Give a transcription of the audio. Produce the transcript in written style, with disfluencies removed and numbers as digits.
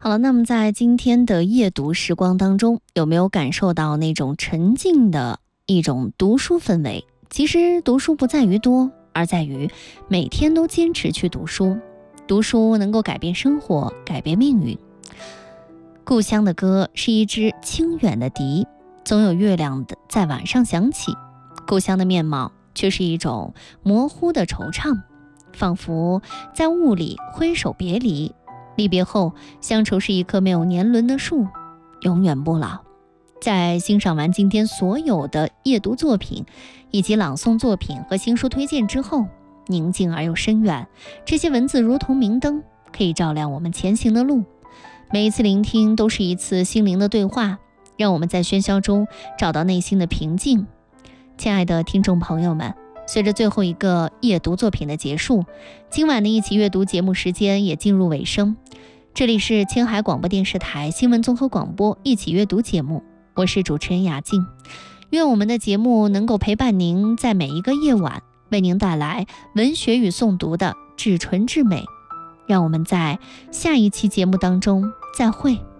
好了，那么在今天的夜读时光当中，有没有感受到那种沉静的一种读书氛围？其实读书不在于多，而在于每天都坚持去读书。读书能够改变生活，改变命运。故乡的歌是一支清远的笛，总有月亮的在晚上响起。故乡的面貌却是一种模糊的惆怅，仿佛在雾里挥手别离。离别后，乡愁是一棵没有年轮的树，永远不老。在欣赏完今天所有的夜读作品，以及朗诵作品和新书推荐之后，宁静而又深远，这些文字如同明灯，可以照亮我们前行的路。每一次聆听都是一次心灵的对话，让我们在喧嚣中找到内心的平静。亲爱的听众朋友们，随着最后一个夜读作品的结束，今晚的一起阅读节目时间也进入尾声。这里是青海广播电视台新闻综合广播一起阅读节目，我是主持人雅静。愿我们的节目能够陪伴您在每一个夜晚，为您带来文学与诵读的至纯至美。让我们在下一期节目当中再会。